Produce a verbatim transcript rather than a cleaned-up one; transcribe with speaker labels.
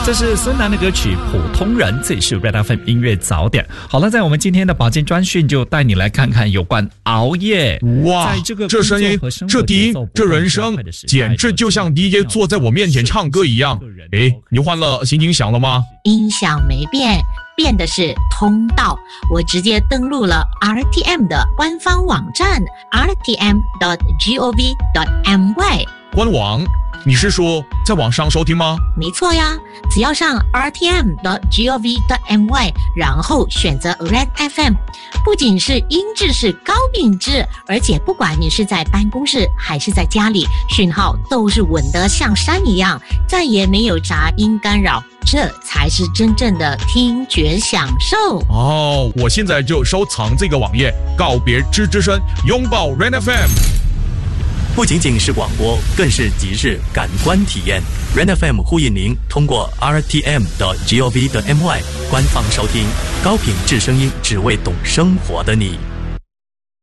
Speaker 1: 这是孙楠的歌曲《普通人》，这里是 Red F M 音乐早点。好了，在我们今天的保健专讯就带你来看看有关熬夜。
Speaker 2: 哇，
Speaker 1: 在这个
Speaker 2: 这声音，这笛，这人声，简直就像 D J 坐在我面前唱歌一样。诶，你换了新音响了吗？
Speaker 3: 音响没变，变的是通道。我直接登录了 R T M 的官方网站 r t m dot gov dot my。
Speaker 2: 官网？你是说在网上收听吗？
Speaker 3: 没错呀，只要上 r t m dot gov dot my， 然后选择 Red F M， 不仅是音质是高品质，而且不管你是在办公室还是在家里，讯号都是稳得像山一样，再也没有杂音干扰，这才是真正的听觉享受。
Speaker 2: 哦，我现在就收藏这个网页，告别吱吱声，拥抱 Red F M。
Speaker 4: 不仅仅是广播，更是即日感官体验。Red F M 呼吁您通过 r t m dot gov dot my 官方收听高品质声音，只为懂生活的你。